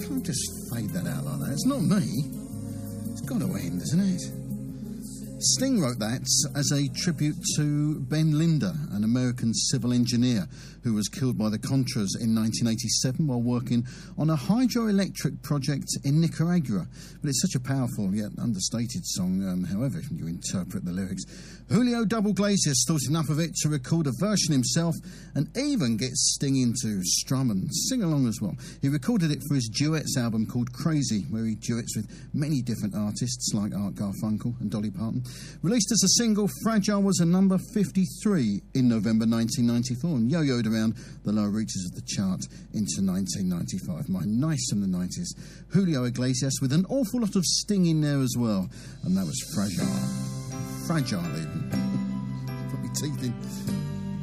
Can't just fade that out like that. It's not me. It's got to end, isn't it? Sting wrote that as a tribute to Ben Linder, an American civil engineer who was killed by the Contras in 1987 while working on a hydroelectric project in Nicaragua. But it's such a powerful yet understated song, however you interpret the lyrics. Julio Double Iglesias thought enough of it to record a version himself and even get Sting in to strum and sing along as well. He recorded it for his duets album called Crazy, where he duets with many different artists like Art Garfunkel and Dolly Parton. Released as a single, Fragile was a number 53 in November 1994 and yo-yoed around the lower reaches of the chart into 1995. My nice from the 90s. Julio Iglesias with an awful lot of Sting in there as well. And that was Fragile. Fragile even. Put my teeth in.